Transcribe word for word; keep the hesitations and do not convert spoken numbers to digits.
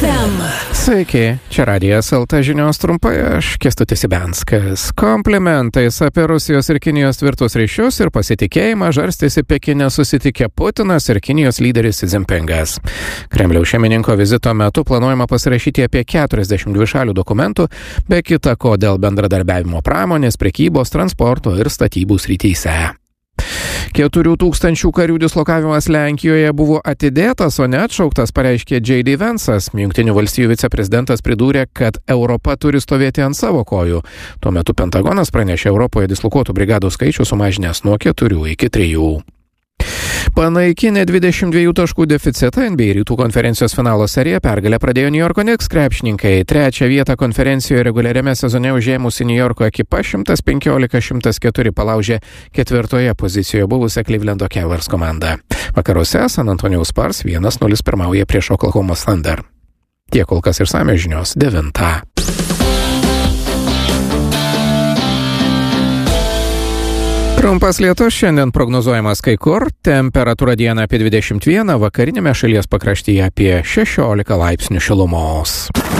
ef em. Sveiki, čia Radijas L T žinios trumpai, aš Kęstutis Ibenskas. Komplimentais apie Rusijos ir Kinijos tvirtus ryšius ir pasitikėjimą žarstėsi Pekine susitikę Putinas ir Kinijos lyderis Xi Jinpingas. Kremliaus šeimininko vizito metu planuojama pasirašyti apie keturiasdešimt dvišalių dokumentų, be kita ko dėl bendradarbiavimo pramonės, prekybos, transporto ir statybų srityse. Keturių tūkstančių karių dislokavimas Lenkijoje buvo atidėtas, o ne atšauktas, pareiškė J D Vance'as. Jungtinių valstijų viceprezidentas pridūrė, kad Europa turi stovėti ant savo kojų. Tuo metu Pentagonas pranešė Europoje dislokuotų brigadų skaičių sumažinęs nuo keturių iki trijų. Panaikinę dvidešimt dviejų taškų deficitą N B A rytų konferencijos finalo seriją pergalę pradėjo New Yorko Knicks krepšininkai. Trečią vietą konferencijoje reguliariame sezone užėmusi New Yorko ekipa šimtas penkiolika šimtas keturi palaužė ketvirtoje pozicijoje buvusią Clevelando Cavaliers komandą. Vakaruose San Antonijaus Spurs vienas nulis pirmauja prieš Oklahoma Thunder. Tiek kol kas išsamios žinios devintą. Trumpas lietus šiandien prognozuojamas kai kur, temperatūra dieną apie dvidešimt vieną, vakarinėme šalies pakraštyje apie šešiolika laipsnių šilumos.